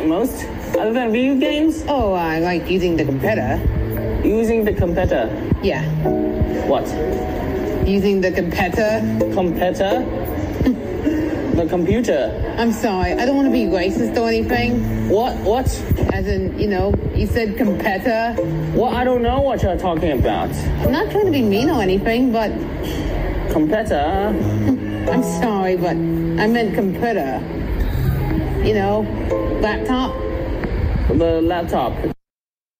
most? Other than video games? Oh, I like using the computer. Using the computer? Yeah. What? Using the computer. Computer? The computer. I'm sorry, I don't want to be racist or anything. What? As in, you said computer. Well, I don't know what you're talking about. I'm not trying to be mean or anything, but... Computer? I'm sorry, but I meant computer. Laptop. The laptop.